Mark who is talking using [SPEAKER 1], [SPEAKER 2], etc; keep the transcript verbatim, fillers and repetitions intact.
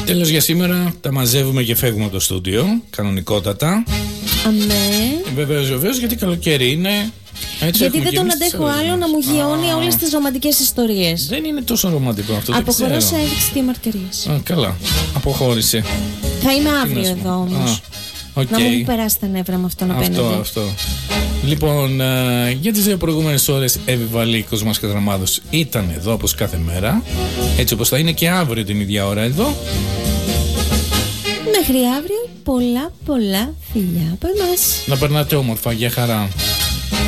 [SPEAKER 1] Τέλος για σήμερα, τα μαζεύουμε και φεύγουμε από το στούντιο, κανονικότατα.
[SPEAKER 2] Αμέ.
[SPEAKER 1] Βεβαίως, βεβαίως, γιατί καλοκαίρι είναι. Έτσι,
[SPEAKER 2] γιατί δεν τον αντέχω άλλο να μου γιώνει
[SPEAKER 1] Α,
[SPEAKER 2] όλες τις ρομαντικές ιστορίες.
[SPEAKER 1] Δεν είναι τόσο ρομαντικό αυτό.
[SPEAKER 2] Αποχωρώ έδειξη διαμαρτυρίας.
[SPEAKER 1] Α, καλά, αποχώρησε.
[SPEAKER 2] Θα είμαι αύριο εδώ όμως.
[SPEAKER 1] Okay.
[SPEAKER 2] Να μου έχουν περάσει τα νεύρα με αυτόν απέναντι.
[SPEAKER 1] Αυτό, αυτό. Λοιπόν, ε, για τις δύο προηγούμενες ώρες Εύη Βαλίκος μας Κατραμάδος ήταν εδώ όπως κάθε μέρα. Έτσι όπως θα είναι και αύριο την ίδια ώρα εδώ.
[SPEAKER 2] Μέχρι αύριο, πολλά πολλά φιλιά από εμάς.
[SPEAKER 1] Να περνάτε όμορφα, για χαρά.